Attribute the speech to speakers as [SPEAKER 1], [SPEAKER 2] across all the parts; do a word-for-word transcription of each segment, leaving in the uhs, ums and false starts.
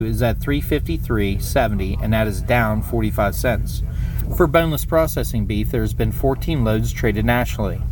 [SPEAKER 1] is at three fifty-three seventy, and that is down forty-five cents. For boneless processing beef, there has been fourteen loads traded nationally.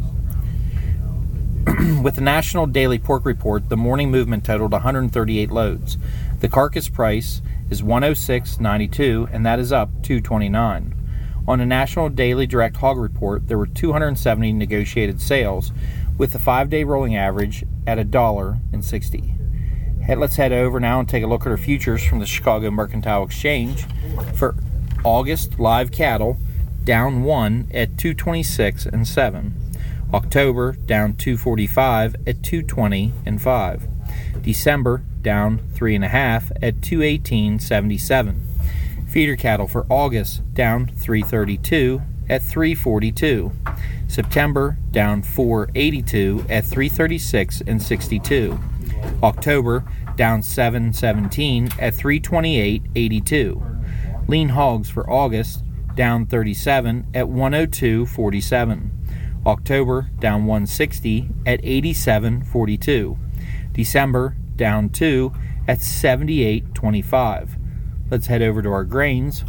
[SPEAKER 1] With the National Daily Pork Report, the morning movement totaled one hundred thirty-eight loads. The carcass price is one oh six ninety-two, and that is up two twenty-nine. On the National Daily Direct Hog Report, there were two hundred seventy negotiated sales, with the five-day rolling average at one dollar and sixty cents. Head, let's head over now and take a look at our futures from the Chicago Mercantile Exchange. For August, live cattle down one at two twenty-six and seven. October down two forty-five at two twenty and five. December down three and a half at two eighteen seventy-seven. Feeder cattle for August down three thirty-two at three forty-two. September down four eighty-two at three thirty-six and sixty-two. October down seven seventeen at three twenty-eight eighty-two. Lean hogs for August down thirty-seven at one oh two forty-seven. October down one sixty at eighty-seven forty-two. December down two at seventy-eight twenty-five. Let's head over to our grains.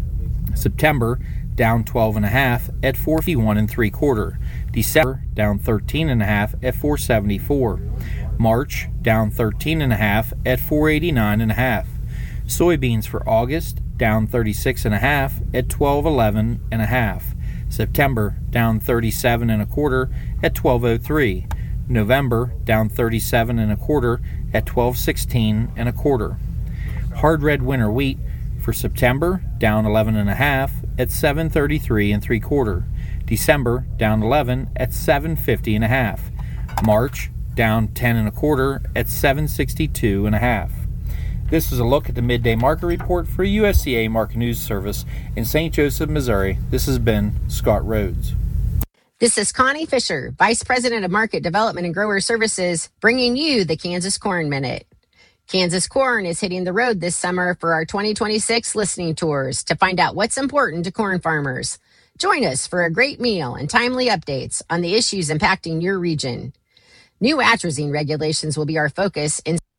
[SPEAKER 1] September down twelve and a half at four fifty-one and three quarter. December down thirteen and a half at four seventy-four. March down thirteen and a half at four eighty-nine and a half. Soybeans for August down thirty-six and a half at twelve eleven and a half. September down thirty-seven and a quarter at twelve oh three. November down thirty-seven and a quarter at twelve sixteen and a quarter. Hard red winter wheat for September down eleven and a half at seven thirty-three and three quarter. December down eleven at seven fifty and a half. March down ten and a quarter at seven sixty-two and a half. This is a look at the midday market report for U S D A Market News Service in Saint Joseph, Missouri. This has been Scott Rhodes.
[SPEAKER 2] This is Connie Fisher, Vice President of Market Development and Grower Services, bringing you the Kansas Corn Minute. Kansas Corn is hitting the road this summer for our twenty twenty-six listening tours to find out what's important to corn farmers. Join us for a great meal and timely updates on the issues impacting your region. New atrazine regulations will be our focus in